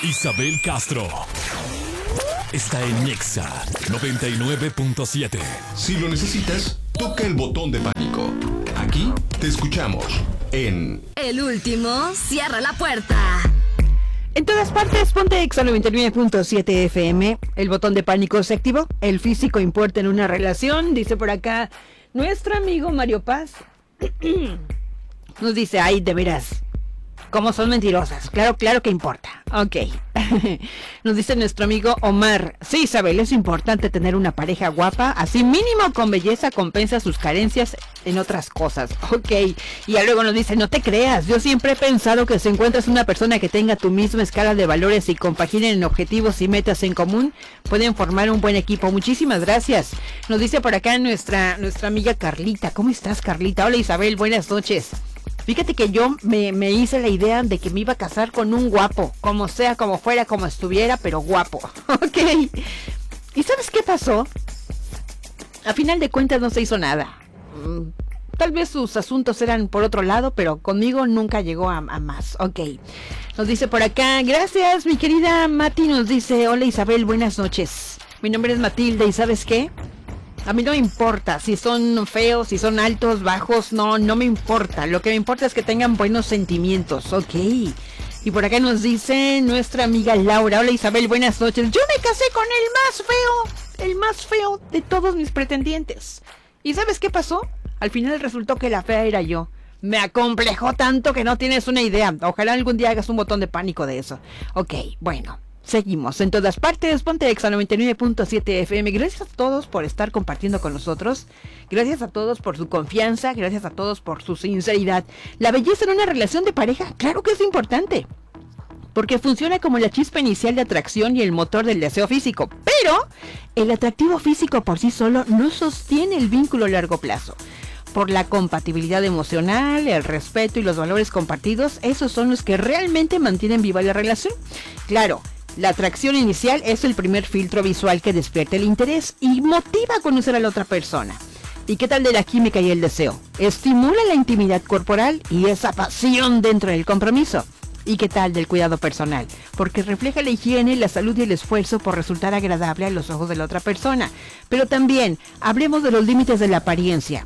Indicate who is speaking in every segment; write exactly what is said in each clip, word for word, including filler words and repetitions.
Speaker 1: Isabel Castro está en Nexa noventa y nueve punto siete.
Speaker 2: Si lo necesitas, toca el botón de pánico. Aquí te escuchamos en...
Speaker 3: El último cierra la puerta.
Speaker 4: En todas partes, ponte Exa noventa y nueve punto siete F M. El botón de pánico se activó. El físico importa en una relación. Dice por acá nuestro amigo Mario Paz. Nos dice, ay, de veras, ¿cómo son mentirosas? Claro, claro que importa. Ok. Nos dice nuestro amigo Omar. Sí, Isabel, es importante tener una pareja guapa. Así mínimo con belleza compensa sus carencias en otras cosas. Ok. Y ya luego nos dice, no te creas. Yo siempre he pensado que si encuentras una persona que tenga tu misma escala de valores y compaginen en objetivos y metas en común, pueden formar un buen equipo. Muchísimas gracias. Nos dice por acá nuestra, nuestra amiga Carlita. ¿Cómo estás, Carlita? Hola, Isabel. Buenas noches. Fíjate que yo me, me hice la idea de que me iba a casar con un guapo, como sea, como fuera, como estuviera, pero guapo. Ok. ¿Y sabes qué pasó? A final de cuentas no se hizo nada. Mm, tal vez sus asuntos eran por otro lado, pero conmigo nunca llegó a, a más. Ok. Nos dice por acá, gracias, mi querida Mati. Nos dice, hola Isabel, buenas noches. Mi nombre es Matilde y ¿sabes qué? A mí no me importa si son feos, si son altos, bajos, no, no me importa. Lo que me importa es que tengan buenos sentimientos, ok. Y por acá nos dice nuestra amiga Laura. Hola Isabel, buenas noches. Yo me casé con el más feo, el más feo de todos mis pretendientes. ¿Y sabes qué pasó? Al final resultó que la fea era yo. Me acomplejó tanto que no tienes una idea. Ojalá algún día hagas un botón de pánico de eso. Ok, bueno. Seguimos en todas partes, ponte Exa noventa y nueve punto siete F M. Gracias a todos por estar compartiendo con nosotros. Gracias a todos por su confianza. Gracias a todos por su sinceridad. La belleza en una relación de pareja, claro que es importante, porque funciona como la chispa inicial de atracción y el motor del deseo físico. Pero el atractivo físico por sí solo no sostiene el vínculo a largo plazo. Por la compatibilidad emocional, el respeto y los valores compartidos, esos son los que realmente mantienen viva la relación. Claro, la atracción inicial es el primer filtro visual que despierta el interés y motiva a conocer a la otra persona. ¿Y qué tal de la química y el deseo? Estimula la intimidad corporal y esa pasión dentro del compromiso. ¿Y qué tal del cuidado personal? Porque refleja la higiene, la salud y el esfuerzo por resultar agradable a los ojos de la otra persona. Pero también, hablemos de los límites de la apariencia.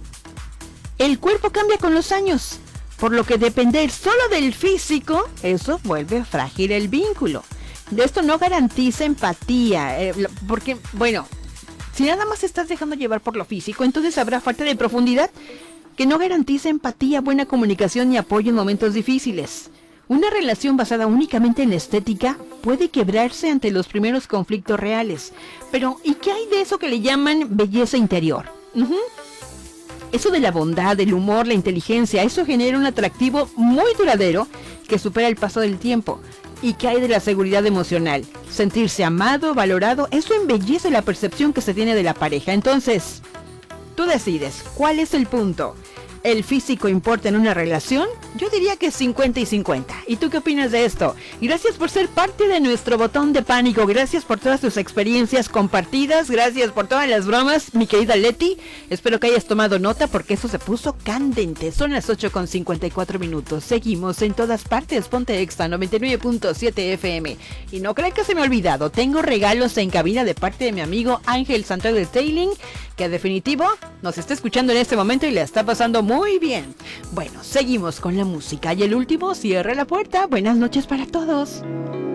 Speaker 4: El cuerpo cambia con los años, por lo que depender solo del físico, eso vuelve frágil el vínculo. De esto no garantiza empatía, eh, porque, bueno, si nada más estás dejando llevar por lo físico, entonces habrá falta de profundidad que no garantiza empatía, buena comunicación y apoyo en momentos difíciles. Una relación basada únicamente en la estética puede quebrarse ante los primeros conflictos reales. Pero, ¿y qué hay de eso que le llaman belleza interior? Uh-huh. Eso de la bondad, el humor, la inteligencia, eso genera un atractivo muy duradero que supera el paso del tiempo. ¿Y qué hay de la seguridad emocional? Sentirse amado, valorado, eso embellece la percepción que se tiene de la pareja. Entonces, tú decides, ¿cuál es el punto? ¿El físico importa en una relación? Yo diría que cincuenta y cincuenta. ¿Y tú qué opinas de esto? Gracias por ser parte de nuestro botón de pánico. Gracias por todas tus experiencias compartidas. Gracias por todas las bromas, mi querida Leti. Espero que hayas tomado nota porque eso se puso candente. Son las ocho con cincuenta y cuatro minutos. Seguimos en todas partes. Ponte Exa noventa y nueve punto siete F M. Y no crean que se me ha olvidado. Tengo regalos en cabina de parte de mi amigo Ángel Santiago de Tailing, que definitivo nos está escuchando en este momento y le está pasando muy bien. Bueno, seguimos con la música y el último cierra la puerta. Buenas noches para todos.